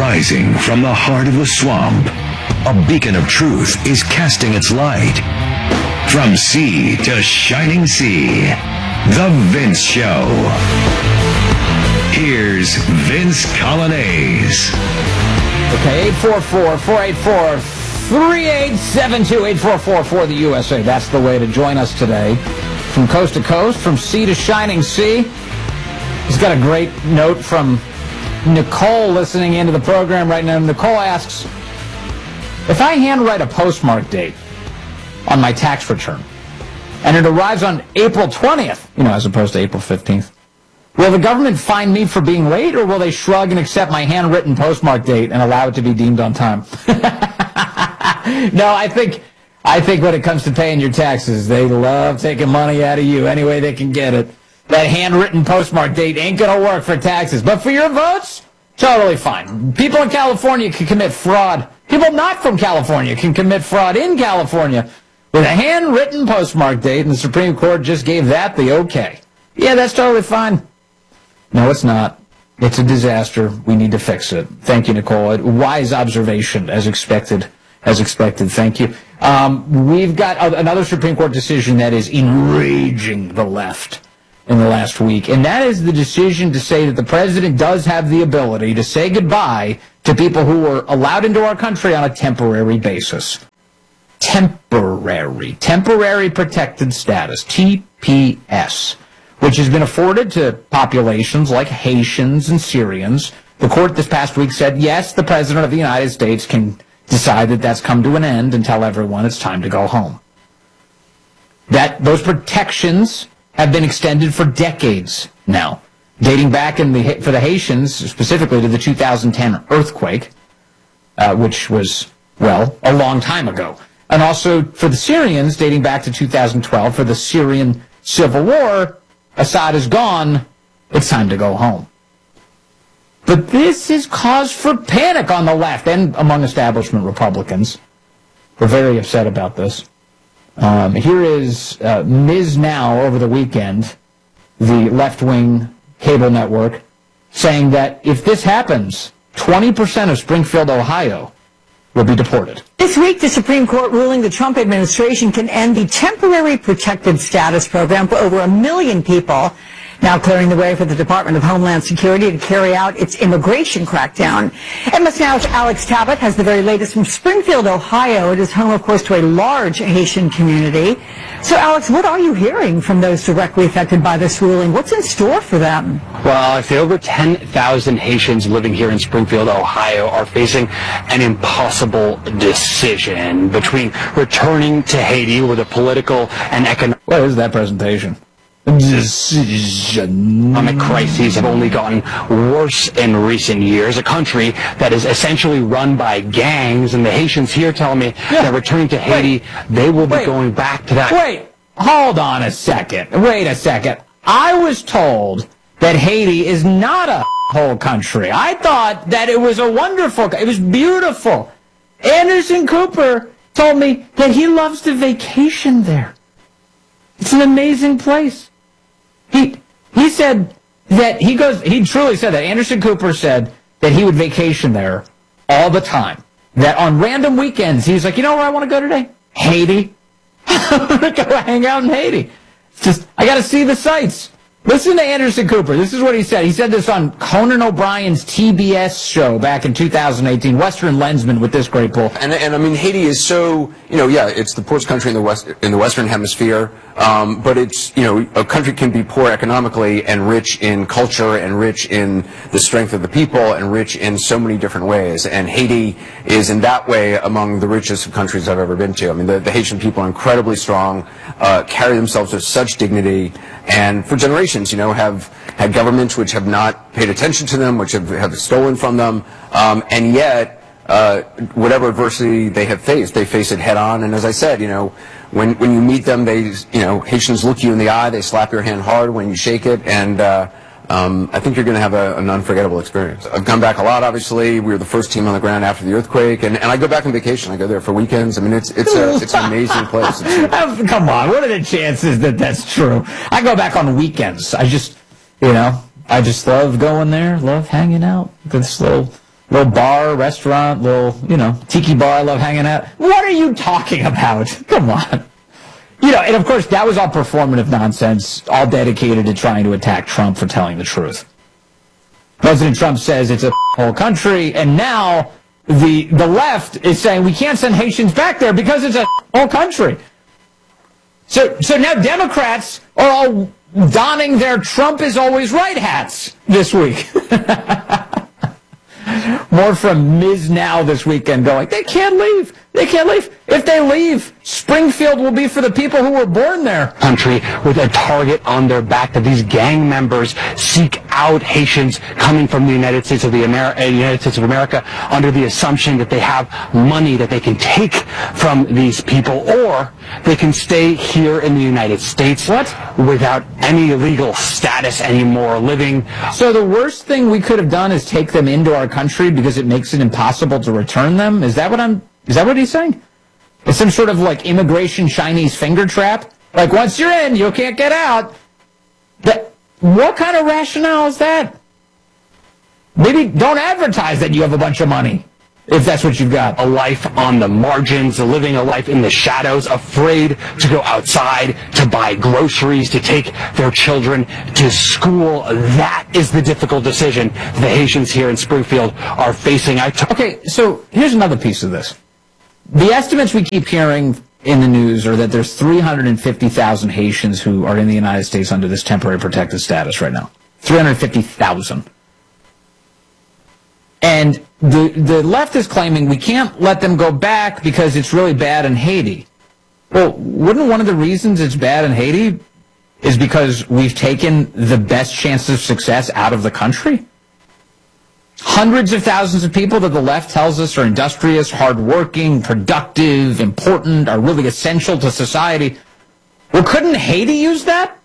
Rising from the heart of the swamp, a beacon of truth is casting its light. From sea to shining sea, The Vince Show. Here's Vince Coglianese. Okay, 844-484-3872, 844 for the USA. That's the way to join us today. From coast to coast, from sea to shining sea. He's got a great note from Nicole listening into the program right now. Nicole asks, if I handwrite a postmark date on my tax return, and it arrives on April 20th, as opposed to April 15th, will the government fine me for being late, or will they shrug and accept my handwritten postmark date and allow it to be deemed on time? No, I think when it comes to paying your taxes, they love taking money out of you any way they can get it. That handwritten postmark date ain't going to work for taxes. But for your votes, totally fine. People in California can commit fraud. People not from California can commit fraud in California with a handwritten postmark date, and the Supreme Court just gave that the okay. Yeah, that's totally fine. No, it's not. It's a disaster. We need to fix it. Thank you, Nicole. Wise observation, as expected. Thank you. We've got another Supreme Court decision that is enraging the left in the last week, and that is the decision to say that the president does have the ability to say goodbye to people who were allowed into our country on a temporary basis. Temporary protected status, TPS, which has been afforded to populations like Haitians and Syrians. The court this past week said, yes, the president of the United States can decide that that's come to an end and tell everyone it's time to go home. Those protections have been extended for decades now, dating back for the Haitians specifically to the 2010 earthquake, which was, a long time ago. And also for the Syrians, dating back to 2012, for the Syrian civil war. Assad is gone, it's time to go home. But this is cause for panic on the left and among establishment Republicans. We're very upset about this. Here is Ms. Now over the weekend, the left-wing cable network, saying that if this happens, 20% of Springfield, Ohio, will be deported. This week, the Supreme Court ruling the Trump administration can end the temporary protected status program for over 1 million people, now clearing the way for the Department of Homeland Security to carry out its immigration crackdown. MS Now's Alex Tabbitt has the very latest from Springfield, Ohio. It is home, of course, to a large Haitian community. So, Alex, what are you hearing from those directly affected by this ruling? What's in store for them? Well, I say over 10,000 Haitians living here in Springfield, Ohio, are facing an impossible decision between returning to Haiti with a political and economic... What is that presentation? Economic crises have only gotten worse in recent years. A country that is essentially run by gangs, and the Haitians here tell me that returning to Haiti, they will be going back to that. Wait, hold on a second. Wait a second. I was told that Haiti is not a whole country. I thought that it was a wonderful, it was beautiful. Anderson Cooper told me that he loves to vacation there. It's an amazing place. He said that he truly said that. Anderson Cooper said that he would vacation there all the time. That on random weekends, he's like, you know where I want to go today? Haiti. I'm going to go hang out in Haiti. It's just, I got to see the sights. Listen to Anderson Cooper. This is what he said. He said this on Conan O'Brien's TBS show back in 2018. Western Lensman with this great poll. And I mean, Haiti is so, it's the poorest country in the Western Hemisphere. But it's, a country can be poor economically and rich in culture and rich in the strength of the people and rich in so many different ways. And Haiti is in that way among the richest countries I've ever been to. I mean, the Haitian people are incredibly strong, carry themselves with such dignity, and for generations, have had governments which have not paid attention to them, which have stolen from them, and yet, whatever adversity they have faced, they face it head on. And as I said, when you meet them, Haitians look you in the eye, they slap your hand hard when you shake it, and I think you're going to have an unforgettable experience. I've come back a lot, obviously. We were the first team on the ground after the earthquake, and I go back on vacation. I go there for weekends. I mean, it's an amazing place. Come on, what are the chances that that's true? I go back on weekends. I just love going there, love hanging out. This little Little bar, restaurant, little, tiki bar I love hanging out. What are you talking about? Come on. And of course, that was all performative nonsense, all dedicated to trying to attack Trump for telling the truth. President Trump says it's a whole country, and now the left is saying we can't send Haitians back there because it's a whole country. So now Democrats are all donning their Trump is always right hats this week. More from Ms. Now this weekend going, they can't leave. They can't leave. If they leave, Springfield will be for the people who were born there. Country with a target on their back that these gang members seek out Haitians coming from the United States of America under the assumption that they have money that they can take from these people, or they can stay here in the United States without any legal status anymore, living. So the worst thing we could have done is take them into our country because it makes it impossible to return them? Is that what he's saying? It's some sort of like immigration Chinese finger trap? Like once you're in, you can't get out. What kind of rationale is that? Maybe don't advertise that you have a bunch of money, if that's what you've got. A life on the margins, living a life in the shadows, afraid to go outside, to buy groceries, to take their children to school. That is the difficult decision the Haitians here in Springfield are facing. Okay, so here's another piece of this. The estimates we keep hearing in the news are that there's 350,000 Haitians who are in the United States under this temporary protected status right now. 350,000. And the left is claiming we can't let them go back because it's really bad in Haiti. Well, wouldn't one of the reasons it's bad in Haiti is because we've taken the best chances of success out of the country? Hundreds of thousands of people that the left tells us are industrious, hardworking, productive, important, are really essential to society. Well, couldn't Haiti use that?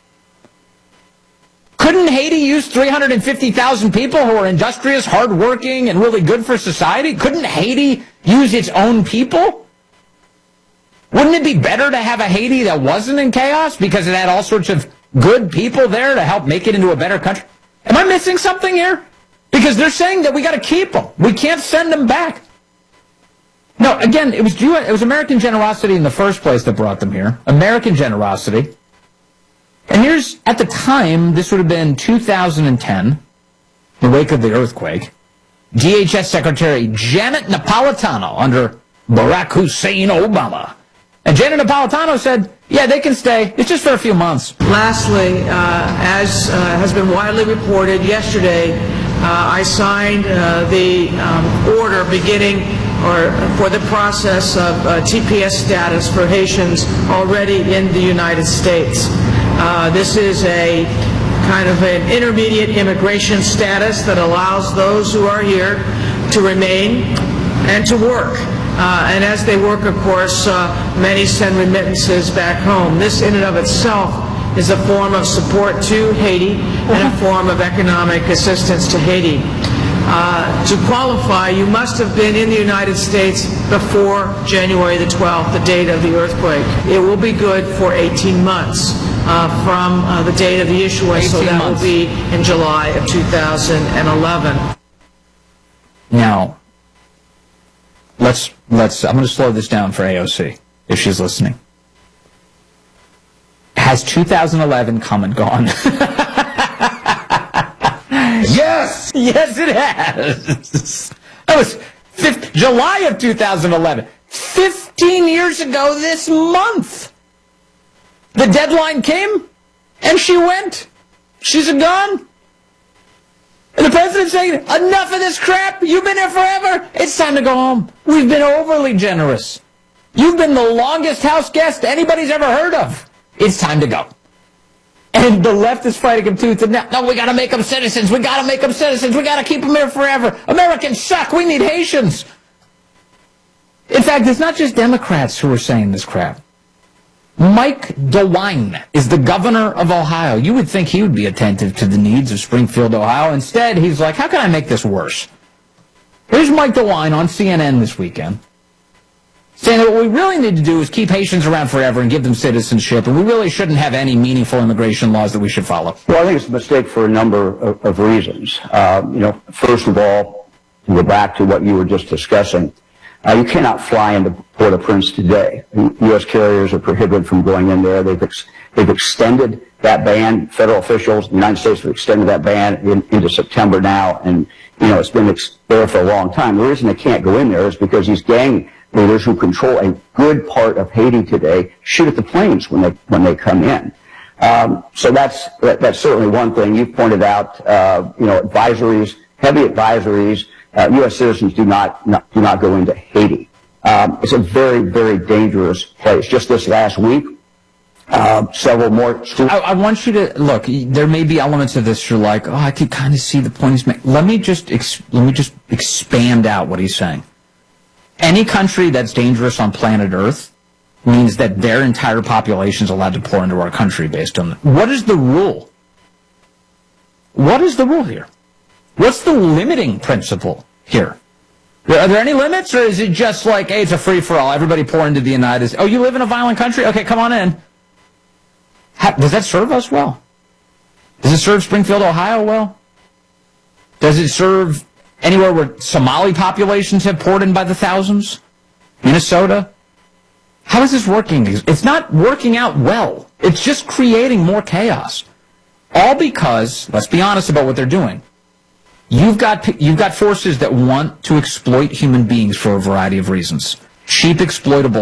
Couldn't Haiti use 350,000 people who are industrious, hardworking, and really good for society? Couldn't Haiti use its own people? Wouldn't it be better to have a Haiti that wasn't in chaos because it had all sorts of good people there to help make it into a better country? Am I missing something here? Because they're saying that we got to keep them. We can't send them back. No, again, it was American generosity in the first place that brought them here. American generosity. And here's, at the time, this would have been 2010, in the wake of the earthquake, DHS Secretary Janet Napolitano under Barack Hussein Obama. And Janet Napolitano said, yeah, they can stay. It's just for a few months. Lastly, as has been widely reported yesterday, I signed the order beginning for the process of TPS status for Haitians already in the United States. This is a kind of an intermediate immigration status that allows those who are here to remain and to work. And as they work, of course, many send remittances back home. This in and of itself is a form of support to Haiti and a form of economic assistance to Haiti. To qualify, you must have been in the United States before January the 12th, the date of the earthquake. It will be good for 18 months from the date of the issuance, so that will be in July of 2011. Now, I'm going to slow this down for AOC, if she's listening. Has 2011 come and gone? Yes! Yes, it has. That was July of 2011. 15 years ago this month. The deadline came, and she went. She's gone. And the president's saying, enough of this crap. You've been here forever. It's time to go home. We've been overly generous. You've been the longest house guest anybody's ever heard of. It's time to go. And the left is fighting him tooth and nail. No, we got to make them citizens. We got to make them citizens. We got to keep them here forever. Americans suck. We need Haitians. In fact, it's not just Democrats who are saying this crap. Mike DeWine is the governor of Ohio. You would think he would be attentive to the needs of Springfield, Ohio. Instead, he's like, how can I make this worse? Here's Mike DeWine on CNN this weekend, saying that what we really need to do is keep Haitians around forever and give them citizenship, and we really shouldn't have any meaningful immigration laws that we should follow. Well, I think it's a mistake for a number of reasons. First of all, to go back to what you were just discussing, you cannot fly into Port-au-Prince today. U.S. carriers are prohibited from going in there. They've extended that ban. Federal officials, the United States have extended that ban into September now, and it's been there for a long time. The reason they can't go in there is because these gang leaders who control a good part of Haiti today shoot at the planes when they come in. So that's certainly one thing. You've pointed out, advisories, heavy advisories. U.S. citizens do not go into Haiti. It's a very, very dangerous place. Just this last week, several more. I want you to look. There may be elements of this you're like, oh, I could kind of see the point he's making. Let me just expand out what he's saying. Any country that's dangerous on planet Earth means that their entire population is allowed to pour into our country based on what is the rule? What is the rule here? What's the limiting principle here? Are there any limits, or is it just like, hey, it's a free-for-all, everybody pour into the United States? Oh, you live in a violent country? Okay, come on in. Does that serve us well? Does it serve Springfield, Ohio well? Does it serve anywhere where Somali populations have poured in by the thousands? Minnesota? How is this working? It's not working out well. It's just creating more chaos. All because, let's be honest about what they're doing, you've got forces that want to exploit human beings for a variety of reasons. Cheap, exploitable